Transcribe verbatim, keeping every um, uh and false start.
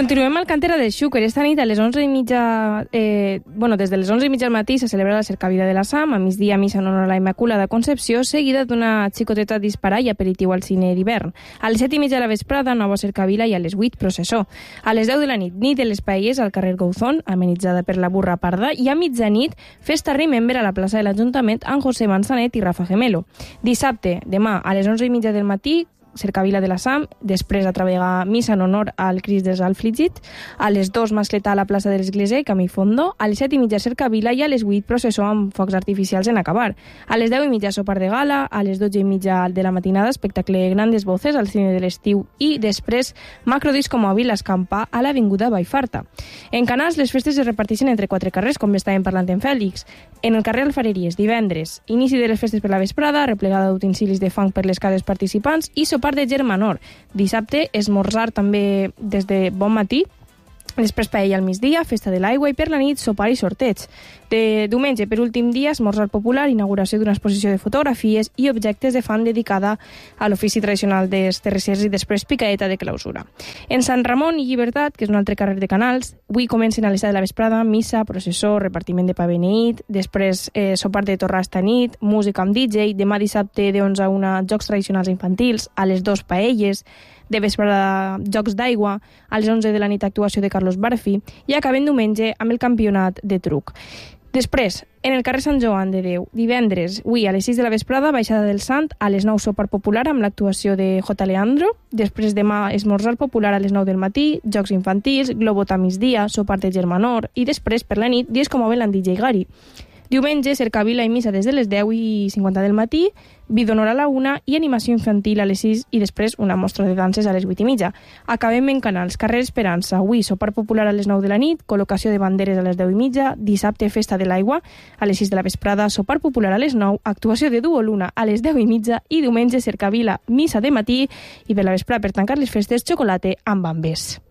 Continuem al Cantera del Xúquer. Esta nit a les onze i mitja, eh, bueno, des de les onze i mitja del matí se celebra la cercavila de la Sam, a migdia missa en honor a la Immaculada Concepció, seguida d'una xicoteta disparar i aperitiu al cine d'hivern. A les set i mitja de la vesprada, nova cercavila, i a les vuit, processó. A les deu de la nit, nit de les paelles al carrer Gouzón, amenitzada per la burra parda, i a mitjanit, festa Remember a la plaça de l'Ajuntament amb José Manzanet i Rafa Gemelo. Dissabte, demà, a les onze i mitja del matí, cercavila de la Sam, després a treballar missa en honor al Crist dels Afligits, a les dos mascletà a la plaça de l'Església i Camí Fondo, a les set i mitja cercavila i a les vuit processó amb focs artificials en acabar. A les deu i mitja sopar de gala, a les dotze i mitja de la matinada espectacle Grandes Voces al cine de l'estiu i després macrodisco mòbil a escampar a l'Avinguda Baifarta. En Canals les festes es reparteixen entre quatre carrers, com estàvem parlant en Fèlix. En el carrer Alfareries, divendres, inici de les festes per la vesprada, replegada d'utensilis de fang per les cases participants i sopar de germanor. Dissabte, esmorzar també des de bon matí, després paella al migdia, festa de l'aigua i per la nit sopar i sorteig. De diumenge, per últim dia, esmorzar popular, inauguració d'una exposició de fotografies i objectes de fan dedicada a l'ofici tradicional dels terrassers i després picadeta de clausura. En Sant Ramon i Llibertat, que és un altre carrer de Canals, avui comencen a les set de la vesprada, missa, processó, repartiment de pa beneït, després eh, sopar de torrar esta nit, música amb D J, demà dissabte de onze a una jocs tradicionals infantils, a les dos paelles, de vesprada jocs d'aigua, a les onze de la nit actuació de Carlos Barfi i acabem diumenge amb el campionat de truc. Després, en el carrer Sant Joan de Déu, divendres, avui a les sis de la vesprada, baixada del Sant, a les nou sopar popular amb l'actuació de J. Leandro, després demà esmorzar popular a les nou del matí, jocs infantils, globot a migdia, sopar de germanor i després per la nit, disco mòbil amb D J Gary. Diumenge, cercavila i missa des de les deu i cinquanta del matí, vida honor a la una i animació infantil a les sis i després una mostra de danses a les vuit i mitja. Acabem en Canals, carrer Esperança, avui sopar popular a les nou de la nit, col·locació de banderes a les deu i mitja, dissabte festa de l'aigua a les sis de la vesprada, sopar popular a les nou, actuació de Duo Luna a les deu i mitja i diumenge cercavila, missa de matí i per la vesprada per tancar les festes xocolate amb bambers.